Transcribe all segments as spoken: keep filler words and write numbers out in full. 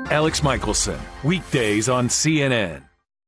Alex Michelson, weekdays on C N N.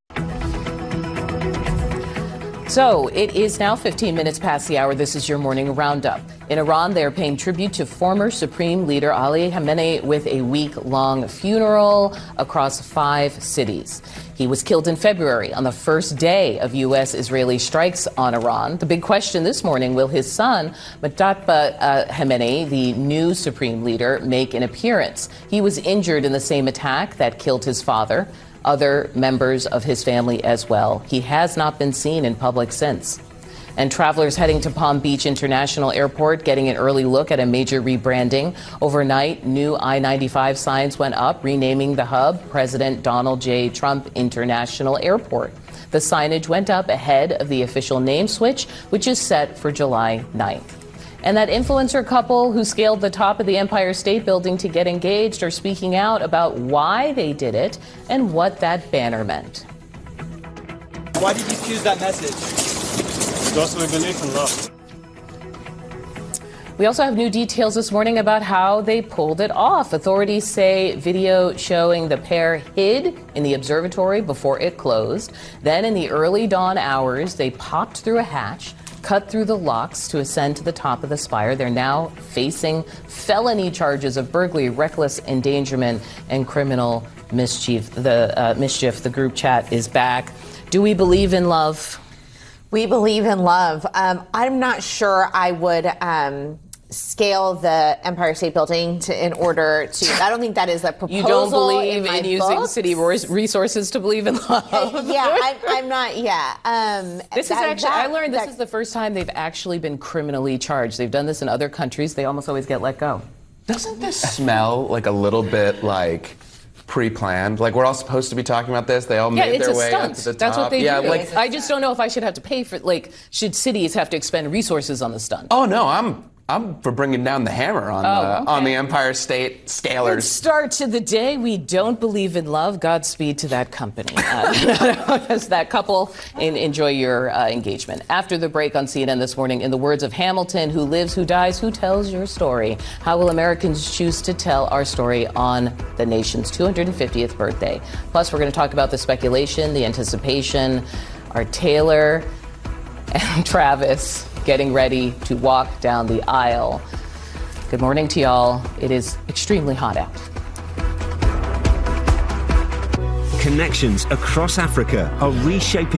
So it is now fifteen minutes past the hour. This is your morning roundup. In Iran, they are paying tribute to former Supreme Leader Ali Khamenei with a week-long funeral across five cities. He was killed in February on the first day of U S-Israeli strikes on Iran. The big question this morning, will his son, Mojtaba uh, Khamenei, the new Supreme Leader, make an appearance? He was injured in the same attack that killed his father. Other members of his family as well. He has not been seen in public since. And travelers heading to Palm Beach International Airport getting an early look at a major rebranding. Overnight, new I ninety-five signs went up, renaming the hub President Donald J. Trump International Airport. The signage went up ahead of the official name switch, which is set for July ninth. And that influencer couple who scaled the top of the Empire State Building to get engaged are speaking out about why they did it and what that banner meant. Why did you choose that message? Because we believe in love. We also have new details this morning about how they pulled it off. Authorities say video showing the pair hid in the observatory before it closed. Then in the early dawn hours, they popped through a hatch, cut through the locks to ascend to the top of the spire. They're now facing felony charges of burglary, reckless endangerment, and criminal mischief. The uh, mischief. The group chat is back. Do we believe in love? We believe in love. Um, I'm not sure I would um, scale the Empire State Building to, in order to. I don't think that is a proposal. You don't believe in, in using books. city resources to believe in love? Uh, yeah, I'm, I'm not. Yeah. Um, this that, is actually. that, I learned this that, is the first time they've actually been criminally charged. They've done this in other countries. They almost always get let go. Doesn't this smell like a little bit like pre-planned? Like we're all supposed to be talking about this. They all yeah, made it's their a way stunt. up to the top. That's what they yeah, do. Like, I just don't know if I should have to pay for. Like, should cities have to expend resources on the stunt? Oh no, I'm. I'm for bringing down the hammer on, oh, the, okay. on the Empire State scalers. Good start to the day. We don't believe in love. Godspeed to that company. Uh, as that couple, in, enjoy your uh, engagement. After the break on C N N this morning, in the words of Hamilton, who lives, who dies, who tells your story? How will Americans choose to tell our story on the nation's two hundred fiftieth birthday? Plus, we're going to talk about the speculation, the anticipation, our Taylor and Travis getting ready to walk down the aisle. Good morning to y'all. It is extremely hot out. Connections across Africa are reshaping